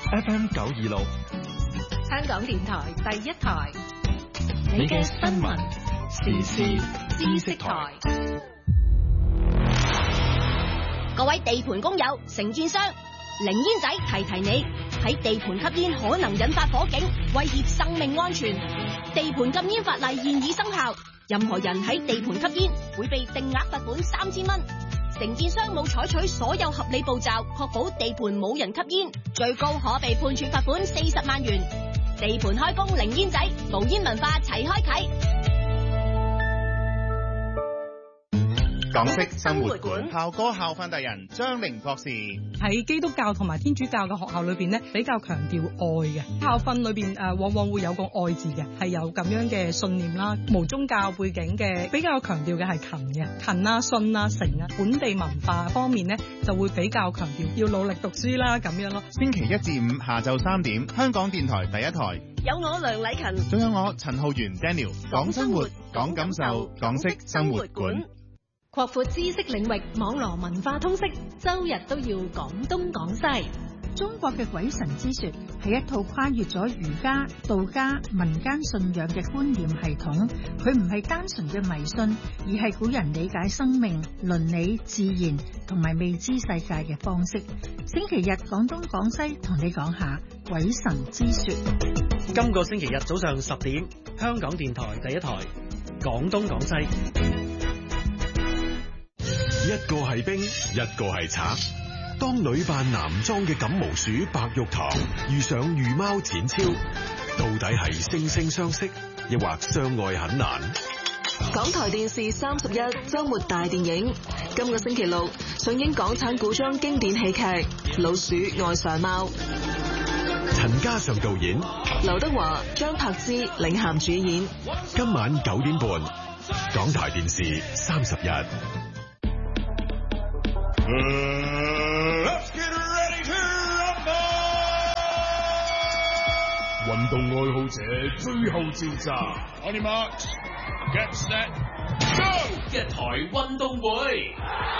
FM 926， 香港電台第一台， 你嘅新聞時事知識台。 各位地盤工友、承建商，零煙仔提你，喺地盤吸煙可能引發火警，威脅生命安全。地盤禁煙法例現已生效，任何人喺地盤吸煙會被定額罰款3000蚊。承建商冇採取所有合理步驟，確保地盤冇人吸煙，最高可被判處罰款40萬元。地盤開工零煙仔，無煙文化齊開啟。 港式生活館校歌校訓達人張玲博士喺基督教同埋天主教嘅學校裏邊咧，比較強調愛嘅校訓裏邊往往會有個愛字嘅，係有咁樣嘅信念啦。無宗教背景嘅比較強調嘅係勤嘅，勤啊、信啊、誠啊。本地文化方面咧就會比較強調要努力讀書啦咁樣咯。 星期1至5下晝3點，香港電台第一台有我梁禮勤， 仲有我陳浩源 Daniel， 講生活，講感受，港式生活館。 擴闊知識領域，網羅文化通識，周日都要講東講西。 中國嘅鬼神之說係一套跨越咗儒家、道家、民間信仰嘅觀念系統，佢唔係單純嘅迷信，而係古人理解生命、倫理、自然同埋未知世界嘅方式。星期日講東講西，同你講下鬼神之說。 今個星期日早上10點，香港電台第一台講東講西。 一個係兵，一個係賊。當女扮男裝嘅感毛鼠白玉堂遇上御貓淺超，到底係惺惺相惜，抑或相愛很難？ 港台電視31週末大電影，今個星期六上映港產古裝經典喜劇《老鼠愛上貓》， 陳嘉上導演， 劉德華、張柏芝領銜主演。 今晚9點半，港台電視31。 Let's get ready to rumble！ 運動愛好者最後召集 ，On your marks, get set, go！ 一台運動會。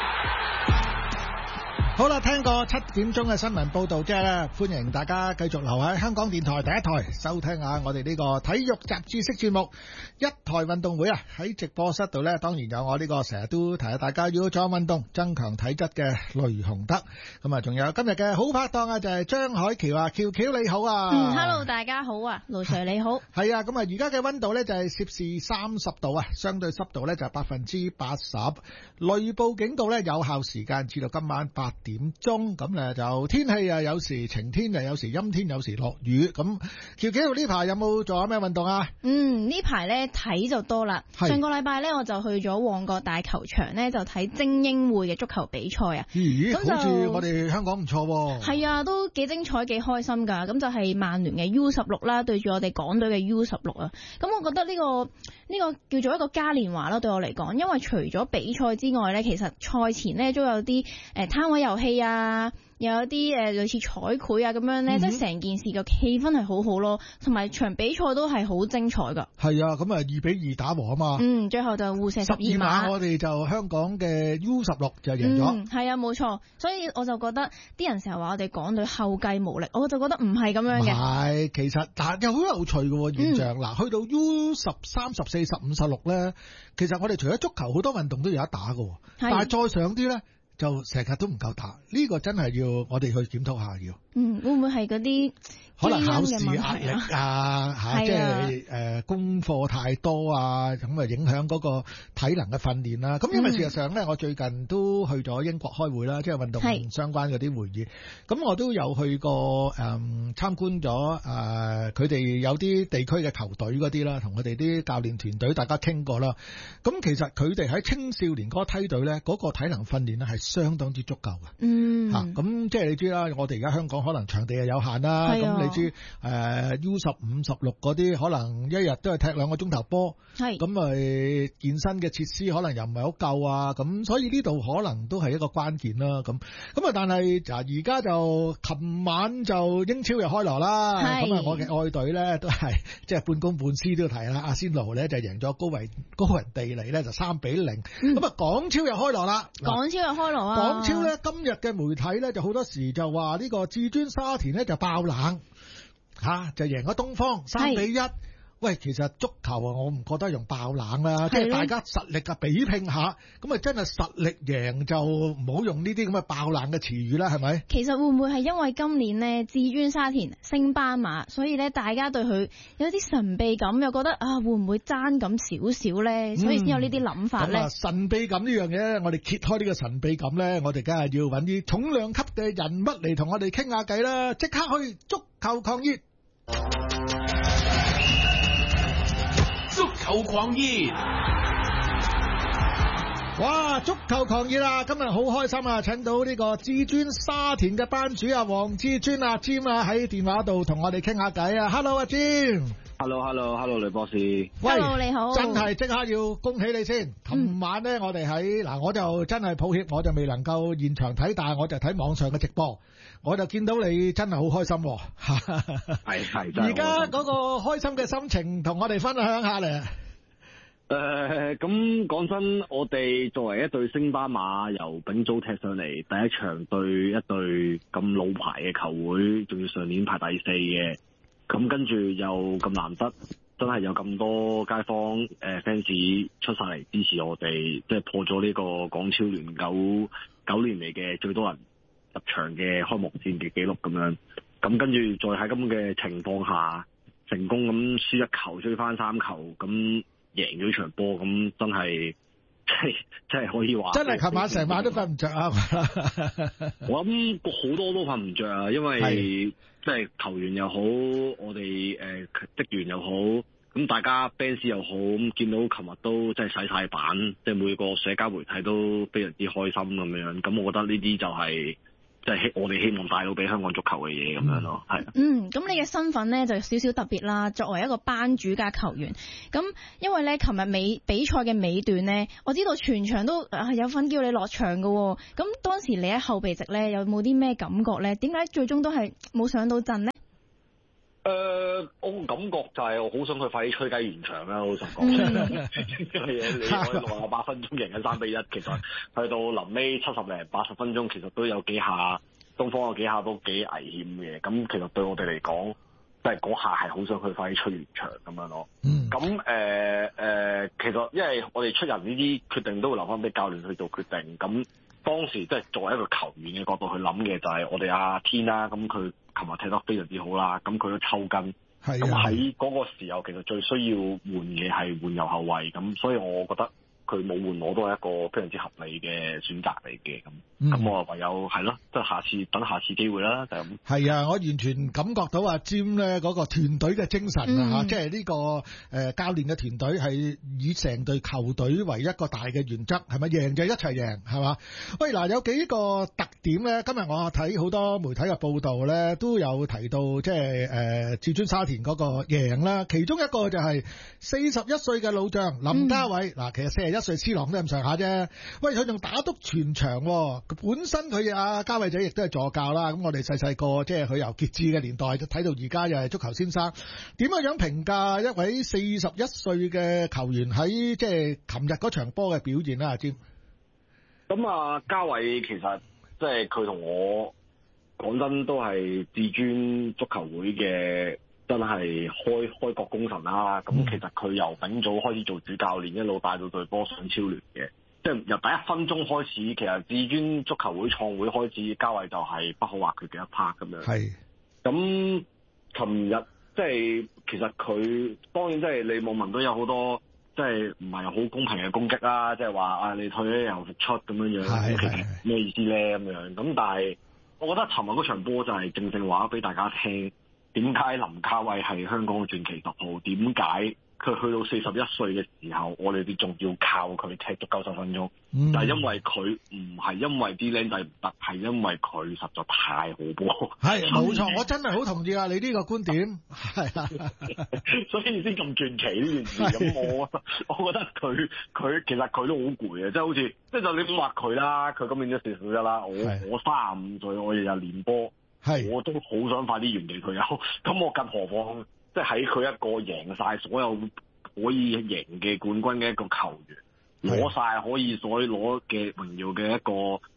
好啦，聽過7點鐘嘅新聞報道啫，歡迎大家繼續留喺香港電台第一台收聽下我哋呢個體育雜誌式節目一台運動會啊！喺直播室度呢，當然有我呢個成日都提下大家要做運動增強體質嘅雷雄德，咁啊仲有今日嘅好拍檔啊，就係張海喬啊，喬喬你好啊 ！Hello， 大家好啊，盧 Sir 你好。係啊，咁啊而家嘅溫度呢，就係攝氏30度啊，相對濕度呢，就係80%，雷暴警告呢，有效時間至到今晚8點鐘，咁咧就天氣啊，有時晴天啊，有時陰天，有時落雨。咁喬喬呢排有冇做下咩運動啊？ 呢排咧睇就多啦。上個禮拜咧我就去咗旺角大球場咧，就睇精英會嘅足球比賽啊。 咦，好似我哋香港唔錯喎。 係啊，都幾精彩，幾開心噶。咁就係曼聯嘅 U16啦，對住我哋港隊嘅 U16啊。咁我覺得呢個叫做一個嘉年華啦，對我嚟講，因為除咗比賽之外咧，其實賽前咧都有啲攤位遊戲啊，又有啲類似彩繪啊咁樣咧，即係成件事嘅氣氛係好好咯，同埋場比賽都係好精彩噶。 係啊，咁啊2-2打和啊嘛。 最後就互射12碼。 我哋就香港嘅 U16就贏咗。 係啊，冇錯。所以我就覺得啲人成日話我哋港隊後繼無力，我就覺得唔係咁樣嘅。 係，其實但又好有趣嘅現象。嗱，去到 U13、14、15、16咧，其實我哋除咗足球，好多運動都有得打嘅。但係再上啲咧，就成日都唔夠打，呢個真係要我哋去檢討下要。 會唔會係嗰啲可能考試壓力啊，即係功課太多啊，咁啊影響嗰個體能嘅訓練啦。咁因為事實上咧，我最近都去咗英國開會啦，即係運動相關嗰啲會議。咁我都有去過參觀咗佢哋有啲地區嘅球隊嗰啲啦，同佢哋啲教練團隊大家傾過啦。咁其實佢哋喺青少年嗰個梯隊咧，嗰個體能訓練咧係相當之足夠嘅。咁即係你知啦，我哋而家香港可能場地係有限啦，咁你知U15、16嗰啲可能一日都係踢2個鐘頭波，咁咪健身嘅設施可能又唔係好夠啊，咁所以呢度可能都係一個關鍵啦。咁啊，但係而家就琴晚就英超又開鑼啦，咁啊我嘅愛隊咧都係即係半公半私都提啦，阿仙奴咧就贏咗高雲地利咧就3-0，咁啊港超又開鑼啦， 港超又開鑼流啊。 港超咧今日嘅媒體咧就好多時就話呢個至尊沙田咧就爆冷就贏咗東方3-1。喂，其實足球啊，我唔覺得用爆冷啦，即係大家實力嘅比拼下，咁啊真係實力贏就唔好用呢啲咁嘅爆冷嘅詞語啦，係咪？ 其實會唔會係因為今年呢至尊沙田升班馬，所以咧大家對佢有啲神秘感，又覺得啊會唔會爭咁少少咧？所以先有呢啲諗法咧。 神秘感呢樣嘢，我哋揭開呢個神秘感咧，我哋梗係要揾啲重量級嘅人物嚟同我哋傾下偈啦！即刻去足球狂熱。 足球狂熱， 哇！足球狂熱啊！今日好開心啊！請到呢個至尊沙田嘅班主啊，黃志尊啊，詹啊喺電話度同我哋傾下偈啊 ！Hello 啊，詹 ！Hello， 雷博士。 Hello， 你好。 真係即刻要恭喜你先！琴晚咧，我哋喺我就真係抱歉，我就未能夠現場睇，但係我就睇網上嘅直播。我就見到你真係好開心喎， 係。 而家嗰個開心嘅心情，同我哋分享下咧。 咁講真，我哋作為一隊升班馬，由丙組踢上嚟，第一場對一隊咁老牌嘅球會，仲要上年排第4嘅，咁跟住又咁難得，真係有咁多街坊fans 出晒嚟支持我哋，即係破咗呢個港超聯9年嚟嘅最多人入場嘅開幕戰嘅紀錄咁樣，咁跟住再喺咁嘅情況下，成功咁輸1球追翻3球，咁贏咗場波，咁真係可以話，真係琴晚成晚都瞓唔着啊！我諗好多都瞓唔着啊，因為即係球員又好，我哋職員又好，咁大家 fans 又好，咁見到琴日都真係洗晒版，即係每個社交媒體都非常之開心咁樣，咁我覺得呢啲就係即係我哋希望帶到俾香港足球嘅嘢咁樣咯，係。 咁你嘅身份咧就少少特別啦，作為一個班主加球員，咁因為咧琴日比賽嘅尾段咧，我知道全場都有份叫你落場㗎喎，咁當時你喺後備席咧有冇啲咩感覺咧？點解最終都係冇上到陣呢？ 我個感覺就係我好想佢快啲吹雞完場啦，老實講。你可以68分鐘贏緊3-1，其實去到臨尾70零80分鐘，其實都有幾下東方有幾下都幾危險嘅。咁其實對我哋嚟講，即係嗰下係好想佢快啲吹完場咁樣咯。咁其實因為我哋出人呢啲決定都會留翻俾教練去做決定。咁當時即係作為一個球員嘅角度去諗嘅就係我哋阿天啦，咁佢琴日踢得非常之好啦，咁佢都抽筋。咁喺嗰個時候，其實最需要換嘅係換右後衞，咁所以我覺得佢冇換我都係一個非常之合理嘅選擇嚟嘅。咁我唯有係咯，即係等下次機會啦，就係咁。係啊，我完全感覺到阿詹咧嗰個團隊嘅精神啊，即係呢個教練嘅團隊係以成隊球隊為一個大嘅原則，係咪贏就一齊贏，係嘛？喂，嗱，有幾個特點咧，今日我睇好多媒體嘅報道咧，都有提到即係至尊沙田嗰個贏啦。其中一個就係41歲嘅老將林家偉，嗱，其實41歲黐狼都咁上下啫。喂，佢仲打督全場喎。本身佢阿家偉仔亦都係助教啦，咁我哋細個即係佢由傑志嘅年代睇到而家又係足球先生，點樣評價一位41歲嘅球員喺即係琴日嗰場波嘅表現啦？阿詹， 咁啊，家偉其實即係佢同我講真都係至尊足球會嘅，真係開國功臣啦。咁其實佢由丙組開始做主教練，一路帶到隊波上超聯嘅。即係由第1分鐘開始，其實至尊足球會創會開始，家偉就係不可或缺嘅一 part 咁樣。係。咁琴日即係其實佢當然即係你網民都有好多即係唔係好公平嘅攻擊啦，即係話你退咗又復出咁樣樣，其實咩意思咧咁樣？咁但係我覺得尋日嗰場波就係正正話俾大家聽，點解林家偉係香港嘅傳奇10號？點解佢去到41歲嘅時候，我哋哋仲要靠佢踢足90分鐘？就係因為佢唔係因為啲僆仔唔得，係因為佢實在太好波。係冇錯，我真係好同意啊！你呢個觀點係啊，所以先咁傳奇呢件事。咁我覺得佢其實佢都好攰啊！即係好似即係就你唔話佢啦，佢今年都41啦。我35歲，我日日練波，我都好想快啲完結佢休。咁我更何況即係喺佢一個贏晒所有可以贏嘅冠軍嘅一個球員，攞晒可以所攞嘅榮耀嘅一個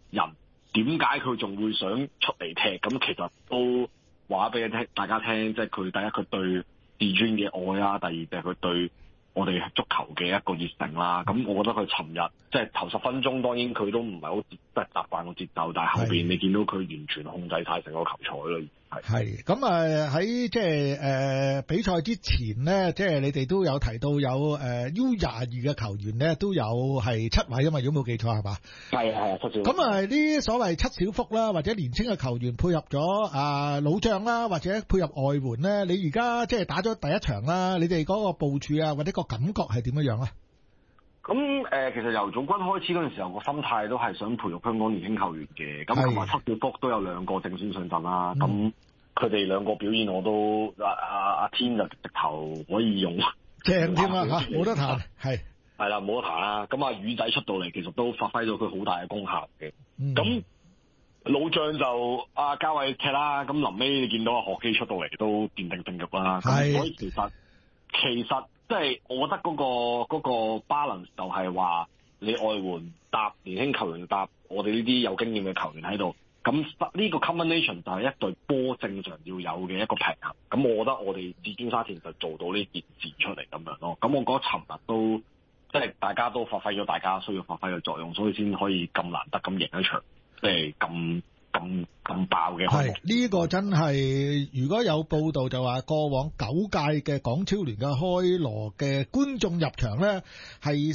人，點解佢仲會想出嚟踢？咁其實都話俾大家聽，即係佢第一佢對自尊嘅愛啦，第二就係佢對我哋足球嘅一個熱誠啦。咁我覺得佢尋日即係頭10分鐘，當然佢都唔係好即係習慣個節奏，但係後邊你見到佢完全控制晒成個球賽咯。 係咁啊！喺即係比賽之前呢，即係你哋都有提到有U22嘅球員呢，都有係7位啊嘛，如果冇記錯係嘛？ 係7小福。 咁啊，啲所謂7小福啦，或者年青嘅球員配合咗老將啦，或者配合外援呢，你而家即係打咗第一場啦，你哋嗰個部署啊，或者個感覺係點樣咧？ 咁其實由總軍開始嗰陣時候，個心態都係想培育香港年輕球員嘅。咁同埋7小福都有2個正選上陣啦。咁佢哋2個表現我都阿天就直頭可以用正添啦嚇，冇得彈係啦，冇得彈啦。咁魚仔出到嚟，其實都發揮到佢好大嘅功效嘅。咁老將就阿嘉偉踢啦。咁臨尾你見到阿何基出到嚟都奠定定局啦。咁所以其實即係我覺得嗰個 balance 就係話你外援搭年輕球員搭我哋呢啲有經驗嘅球員喺度，咁呢個 combination 就係一隊波正常要有嘅一個平衡。咁我覺得我哋至尊沙田就做到呢件事出嚟咁樣咯。咁我覺得尋日都即係大家都發揮咗大家需要發揮嘅作用，所以先可以咁難得咁贏一場，即係咁爆嘅項目。 呢個真係，如果有報道就話過往9屆嘅港超聯嘅開鑼嘅觀眾入場咧係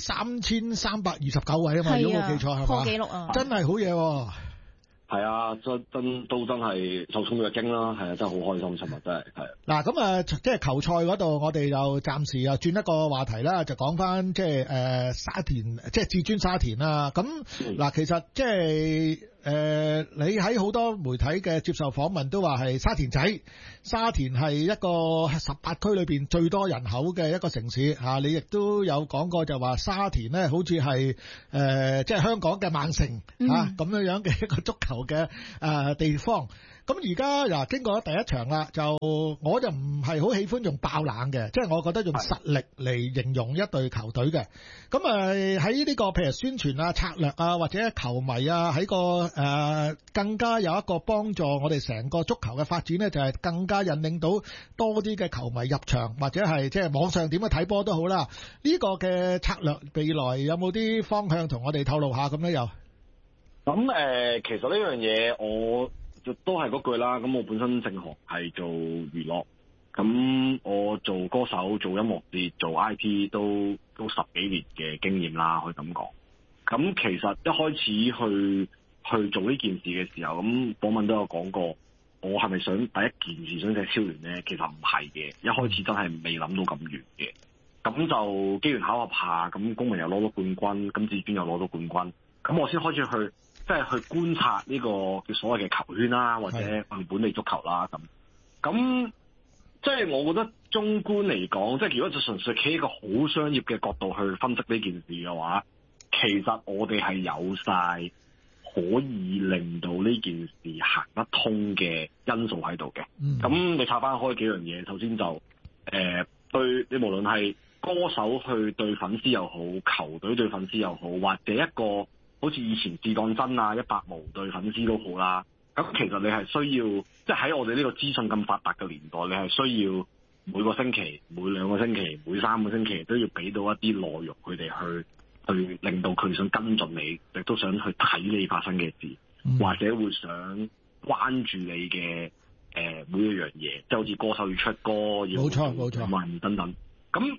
3329位啊嘛，如果冇記錯係嘛？ 破紀錄啊！ 真係好嘢喎！ 係啊，真係受寵若驚啦，係啊，真係好開心，尋日真係係。 嗱咁啊，即係球賽嗰度，我哋就暫時又轉一個話題啦，就講翻即係沙田，即係至尊沙田啦。咁嗱，其實即係你喺好多媒體嘅接受訪問都話係沙田仔，沙田係一個18區裏邊最多人口嘅一個城市嚇。你亦都有講過就話沙田咧，好似係即係香港嘅曼城嚇咁樣嘅一個足球嘅地方。咁而家嗱，經過咗第一場啦，我就唔係好喜歡用爆冷嘅，即係我覺得用實力嚟形容一隊球隊嘅。咁喺呢個譬如宣傳啊、策略啊，或者球迷啊，喺個更加有一個幫助我哋成個足球嘅發展呢，就係更加引領到多啲嘅球迷入場，或者係即係網上點樣睇波都好啦。呢個嘅策略未來有冇啲方向同我哋透露下咁呢？又咁其實呢樣嘢我都係嗰句啦。咁我本身正行係做娛樂，咁我做歌手、做音樂節、做 IT 都10幾年嘅經驗啦，可以咁講。咁其實一開始去做呢件事嘅時候，咁訪問都有講過，我係咪想第一件事想踢超聯呢？其實唔係嘅，一開始真係未諗到咁遠嘅。咁就機緣巧合下，咁公民又攞到冠軍，咁至尊又攞到冠軍，咁我先開始去觀察呢個叫所謂嘅球圈啦，或者本地足球啦咁。即係我覺得綜觀嚟講，即係如果就純粹企喺一個好商業嘅角度去分析呢件事嘅話，其實我哋係有晒可以令到呢件事行得通嘅因素喺度嘅。咁你拆翻開幾樣嘢，首先就對你無論係歌手去對粉絲又好，球隊對粉絲又好，或者一個好似以前試當真啊100毛對粉絲都好啦。咁其實你係需要，即係喺我哋呢個資訊咁發達嘅年代，你係需要每個星期、每2個星期、每3個星期都要俾到一啲內容佢哋去令到佢想跟進你，亦都想去睇你發生嘅事，或者會想關注你嘅每一樣嘢，即係好似歌手要出歌，要冇錯問等等。咁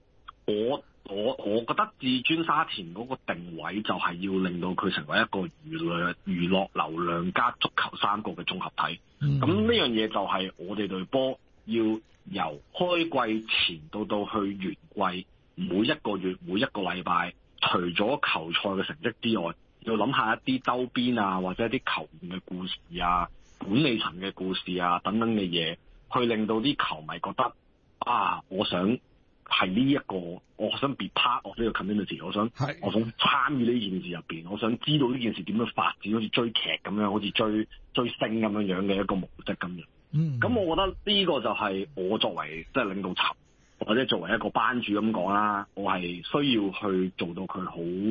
我覺得至尊沙田嗰個定位就係要令到佢成為一個娛樂流量加足球3個嘅綜合體。咁呢樣嘢就係我哋隊波要由開季前到去完季，每一個月每一個禮拜，除咗球賽嘅成績之外，要諗下一啲周邊啊，或者一啲球員嘅故事啊、管理層嘅故事啊等等嘅嘢，去令到啲球迷覺得我想係呢一個，我想 be part of 呢個 community， 我想參與呢件事入邊，我想知道呢件事點樣發展，好似追劇咁樣，好似追星咁樣嘅一個模式咁樣。咁我覺得呢個就係我作為即係領導層或者作為一個班主咁講啦，我係需要去做到佢好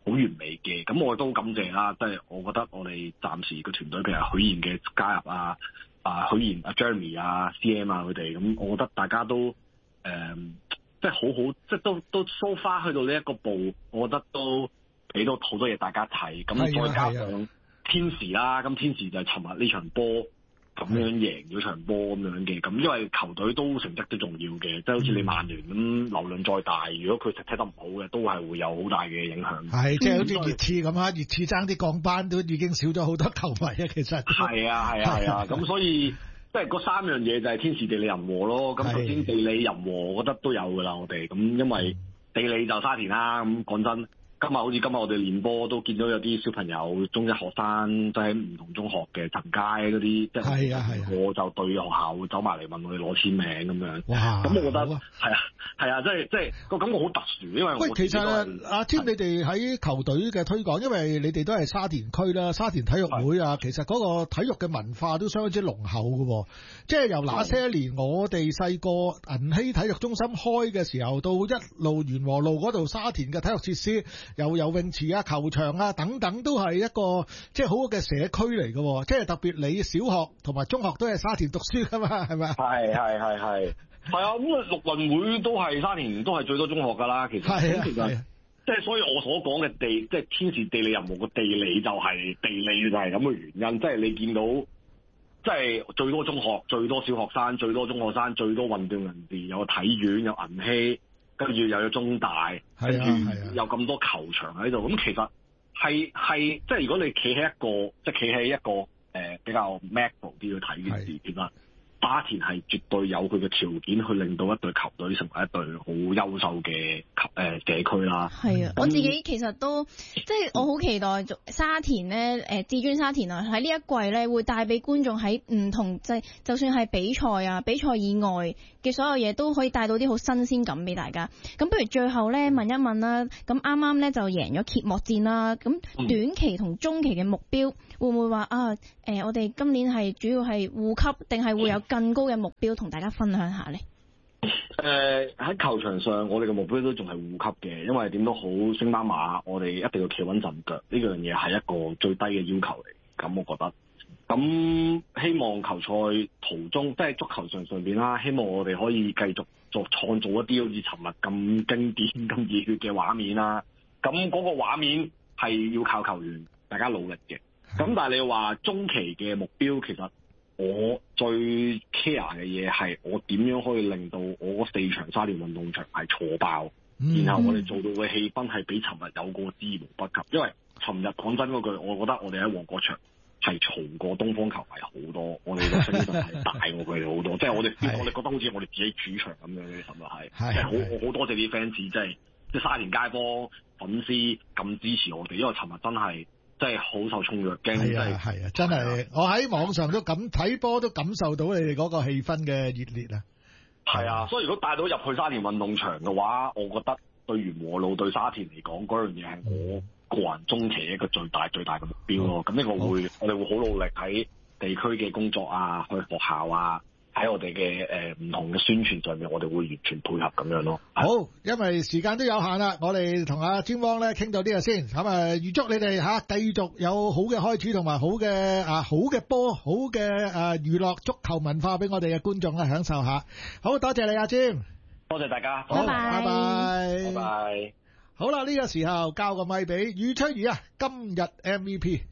好完美嘅。咁我都感謝啦，即係我覺得我哋暫時個團隊譬如許賢嘅加入啊，許賢、Jeremy 啊、CM 啊佢哋，咁我覺得大家都即係好好，即係都 so far 去到呢一個步，我覺得都俾到好多嘢大家睇。咁再加上天時啦，咁天時就係尋日呢場波咁樣贏咗場波咁樣嘅。咁因為球隊都成績都重要嘅，即係好似你曼聯咁流量再大，如果佢踢得唔好嘅，都係會有好大嘅影響。 係即係好似熱刺咁啊，熱刺爭啲降班都已經少咗好多球迷啊，其實係啊，咁所以即係嗰3樣嘢就係天時地利人和咯。咁首先地利人和，我覺得都有㗎啦，我哋咁因為地理就沙田啦。咁講真。今日好似今日我哋練波都見到有啲小朋友中一學生，即係唔同中學嘅陳街嗰啲，即係我就對學校走埋嚟問我哋攞簽名咁樣。哇！咁我覺得係啊，即係個感覺好特殊，因為喂，其實阿添你哋喺球隊嘅推廣，因為你哋都係沙田區啦，沙田體育會啊，其實嗰個體育嘅文化都相當之濃厚嘅，即係由那些年我哋細個銀禧體育中心開嘅時候，到一路元和路嗰度沙田嘅體育設施。有游泳池啊、球場啊等等，都係一個即係好好嘅社區嚟嘅，即係特別你小學同埋中學都係沙田讀書噶嘛，係咪？係啊，咁陸運會都係沙田，都係最多中學噶啦，其實。其實即係所以我所講嘅地，即係天時地利人和嘅地理就係咁嘅原因，即係你見到即係最多中學、最多小學生、最多中學生、最多運動人士，有體院、有銀禧。跟住又有中大，跟住有咁多球場喺度，咁其實係即係如果你企喺一個比較 macro 啲去睇件事，其實沙田係絕對有佢嘅條件去令到一隊球隊成為一隊好優秀嘅社區啦。係啊， 我自己其實都即係我好期待沙田咧，至尊沙田啊，喺呢一季咧會帶俾觀眾喺唔同就算係比賽啊、比賽以外嘅所有嘢都可以帶到啲好新鮮感俾大家。咁不如最後咧問一問啦，咁啱啱咧就贏咗揭幕戰啦，咁短期同中期嘅目標會唔會話我哋今年係主要係護級，定係會有更高嘅目標同大家分享下呢？ 喺球場上，我哋嘅目標都仲係護級嘅，因為點都好升班馬，我哋一定要企穩陣腳，呢樣嘢係一個最低嘅要求嚟。咁我覺得，咁希望球賽途中，即係足球場上邊啦，希望我哋可以繼續創造一啲好似尋日咁經典、咁熱血嘅畫面啦。咁嗰個畫面係要靠球員大家努力嘅。咁但係你話中期嘅目標，其實我最 care 嘅嘢係我點樣可以令到我4場沙田運動場係坐爆，然後我哋做到嘅氣氛係比尋日有過之無不及。因為尋日講真嗰句，我覺得我哋喺旺角場係嘈過東方球迷好多，我哋嘅聲勢係大過佢哋好多。即係我哋覺得好似我哋自己主場咁樣嘅，尋日係即係好多謝啲 fans，即係沙田街坊粉絲咁支持我哋，因為尋日真係。真係好受衝躍，驚係啊！真係，我喺網上都睇波都感受到你哋嗰個氣氛嘅熱烈啊！係啊，所以如果帶到入去沙田運動場嘅話，我覺得對元和路對沙田嚟講，嗰樣嘢係我個人中期一個最大嘅目標咯。咁呢個我哋會好努力喺地區嘅工作啊，去學校啊。喺我哋嘅唔同嘅宣傳上面，我哋會完全配合咁樣咯。好，因為時間都有限啦，我哋同阿詹汪咧傾到呢個先。咁預祝你哋繼續有好嘅開始，同埋好嘅波，好嘅娛樂足球文化俾我哋嘅觀眾咧享受下。好多謝你阿詹，多謝大家，拜拜。好啦，呢個時候交個咪俾余翠怡啊，今日 MVP。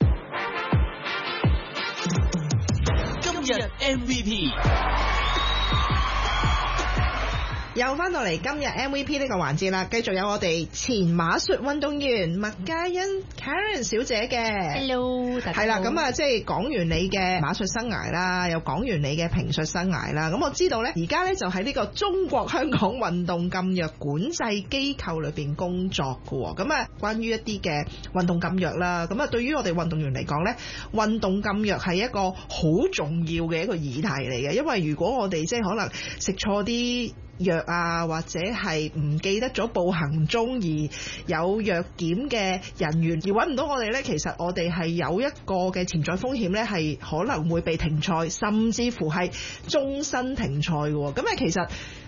MVP 又翻到嚟今日 MVP 呢個環節啦，繼續有我哋前馬術運動員麥嘉欣 Karen 小姐嘅 Hello， 大家好。係啦， 咁即係講完你嘅馬術生涯啦，又講完你嘅評述生涯啦。咁我知道呢，而家呢就喺呢個中國香港運動禁藥管制機構裏邊工作㗎喎。咁關於一啲嘅運動禁藥啦，咁對於我哋運動員嚟講呢，運動禁藥係一個好重要嘅一個議題嚟嘅，因為如果我哋即係可能食錯啲藥啊，或者係唔記得咗報行蹤而有藥檢嘅人員而揾唔到我哋呢，其實我哋係有一個嘅潛在風險呢，係可能會被停賽，甚至乎係終身停賽嘅。咁其實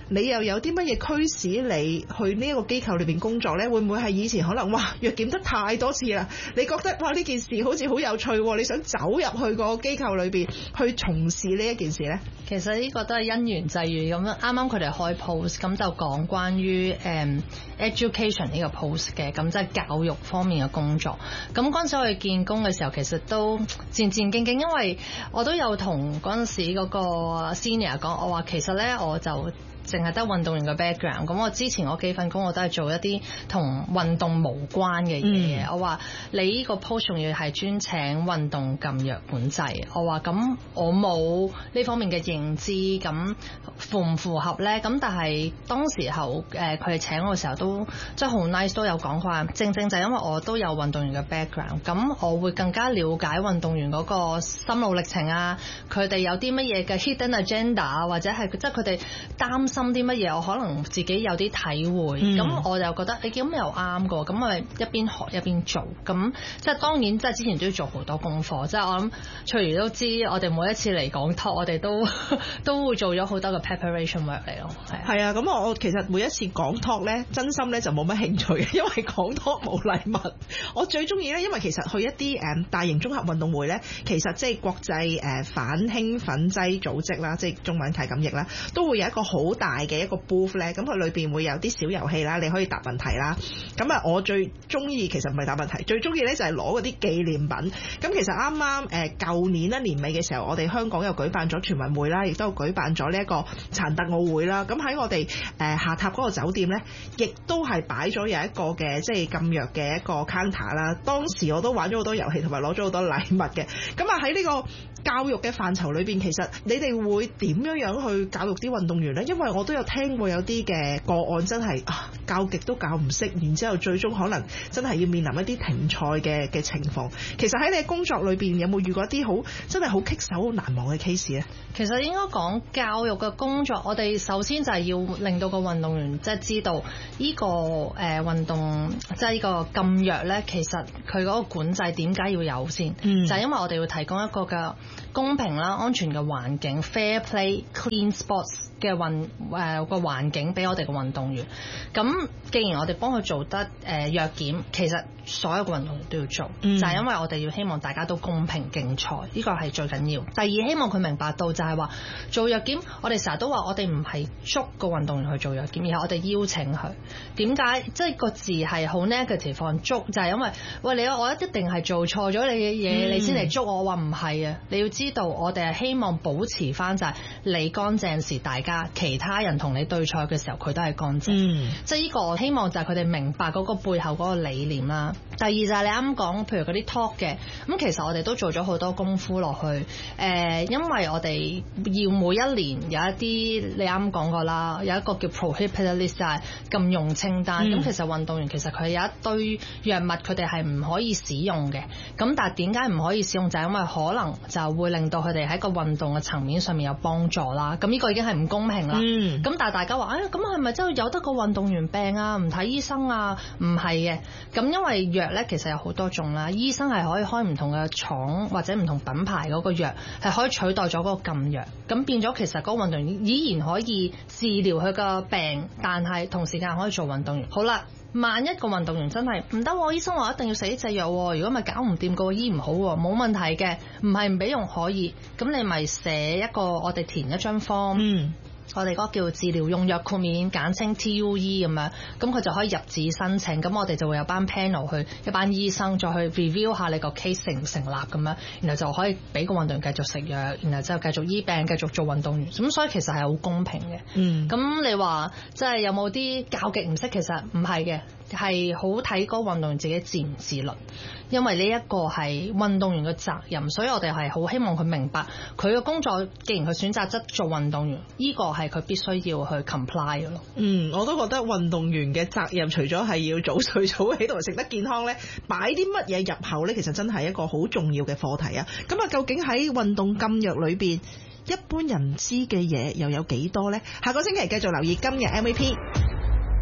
你又有啲乜嘢驅使你去呢一個機構裏邊工作呢？會唔會係以前可能哇藥檢得太多次啦？你覺得哇呢件事好似好有趣，你想走入去個機構裏邊去從事呢一件事呢？ 其實呢個都係因緣際遇咁樣，啱啱佢哋開 post 咁就講關於education 呢個 post 嘅，咁即係教育方面嘅工作。咁嗰陣時我哋見工嘅時候，其實都戰戰兢兢，因為我都有同嗰陣時嗰個 senior 講，我話其實咧我就淨係得運動員嘅 background， 咁我之前嗰幾份工我都係做一啲同運動無關嘅嘢。我話你呢個 post 仲要係專請運動禁藥管制，我話咁我冇呢方面嘅認知，咁符唔符合呢？咁但係當時候佢哋請我嘅時候都即係好 nice， 都有講話，正正就係因為我都有運動員嘅 background， 咁我會更加了解運動員嗰個心路歷程啊，佢哋有啲乜嘢嘅 hidden agenda 啊，或者係即係佢哋擔心啲乜嘢，我可能自己有啲體會，咁我就覺得你咁又啱㗎，咁我一邊學一邊做，咁即係當然即係之前都要做好多功課，即係我諗翠如都知，我哋每一次嚟講 talk， 我哋都會做咗好多嘅 preparation work 嚟咯。 係啊，咁我其實每一次講 talk 咧，真心咧就冇乜興趣嘅，因為講 talk 冇禮物。我最中意咧，因為其實去一啲大型綜合運動會咧，其實即係國際反興奮劑組織啦，即係中文係咁譯啦，都會有一個好大嘅一個 booth 咧，咁佢裏邊會有啲小遊戲啦，你可以答問題啦。咁啊，我最中意其實唔係答問題，最中意咧就係攞嗰啲紀念品。咁其實啱啱舊年年尾嘅時候，我哋香港又舉辦咗全運會啦，亦都有舉辦咗呢一個殘特奧會啦。咁喺我哋下榻嗰個酒店咧，亦都係擺咗有一個嘅即係禁藥嘅一個 counter 啦。當時我都玩咗好多遊戲，同埋攞咗好多禮物嘅。咁啊喺呢個教育嘅範疇裏邊，其實你哋會點樣去教育啲運動員呢？因為我都有聽過有啲嘅個案真係教極都教唔識，然之後最終可能真係要面臨一啲停賽嘅情況。其實喺你嘅工作裏邊有冇遇過一啲真係好棘手、好難忘嘅 case 呢？ 其實應該講教育嘅工作，我哋首先就係要令到個運動員即係知道呢個運動即係呢個禁藥呢，其實佢嗰個管制點解要有先？就係因為我哋要提供一個嘅公平啦、安全嘅環境 （fair play, clean sports） 嘅個環境俾我哋嘅運動員。咁既然我哋幫佢做得藥檢，其實所有嘅運動員都要做，就係因為我哋要希望大家都公平競賽，呢個係最緊要。第二，希望佢明白到就係話做藥檢，我哋成日都話我哋唔係捉個運動員去做藥檢，而係我哋邀請佢。點解？即係個字係好 negative 放捉，就係因為喂我一定係做錯咗你嘅嘢，你先嚟捉我。話唔係啊，你要知道我哋係希望保持翻就係你乾淨時，大家其他人同你對賽嘅時候佢都係乾淨。即係呢個我希望就係佢哋明白嗰個背後嗰個理念啦。第二就係你啱講，譬如嗰啲 talk 嘅，咁其實我哋都做咗好多功夫落去。因為我哋要每一年有一啲你啱講過啦，有一個叫 prohibited list 就係禁用清單。咁其實運動員其實佢有一堆藥物佢哋係唔可以使用嘅。咁但係點解唔可以使用？就係因為可能就會令到佢哋喺個運動嘅層面上面有幫助啦。咁呢個已經係唔公平啦。咁但係大家話咁係咪真係有得個運動員病啊？唔睇醫生啊？唔係嘅。咁因為藥咧其實有好多種啦，醫生係可以開唔同嘅廠或者唔同品牌嗰個藥係可以取代咗嗰個禁藥。咁變咗其實嗰個運動員依然可以治療佢個病，但係同時間可以做運動員。好啦。萬一個運動員真係唔得，醫生話一定要食呢隻藥，如果咪搞唔掂個醫唔好，冇問題嘅，唔係唔俾用可以，咁你咪寫一個我哋填一張 form。我哋嗰個叫治療用藥豁免，簡稱 TUE 咁樣，咁佢就可以入紙申請，咁我哋就會有班 panel 去一班醫生再去 review 下你個 case 成唔成立咁樣，然後就可以俾個運動員繼續食藥，然後之後繼續醫病，繼續做運動員，咁所以其實係好公平嘅。咁你話即係有冇啲教極唔識？其實唔係嘅，係好睇嗰個運動員自己自唔自律，因為呢一個係運動員嘅責任，所以我哋係好希望佢明白佢嘅工作，既然佢選擇咗做運動員，呢個係佢必須要去 comply 嘅咯。 我都覺得運動員嘅責任除咗係要早睡早起同埋食得健康呢，擺啲乜嘢入口呢？其實真係一個好重要嘅課題啊！咁啊，究竟喺運動禁藥裏邊，一般人知嘅嘢又有幾多呢？下個星期繼續留意今日 MVP。